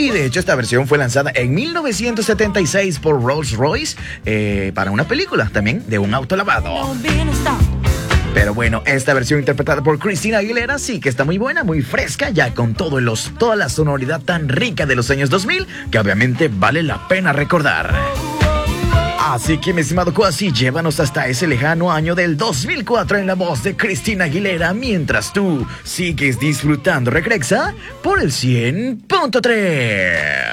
Y de hecho esta versión fue lanzada en 1976 por Rolls-Royce para una película también de un auto lavado. Pero bueno, esta versión interpretada por Christina Aguilera sí que está muy buena, muy fresca, ya con toda la sonoridad tan rica de los años 2000, que obviamente vale la pena recordar. Así que, mi estimado Kwasi, llévanos hasta ese lejano año del 2004 en la voz de Christina Aguilera, mientras tú sigues disfrutando Recrexa por el 100.3.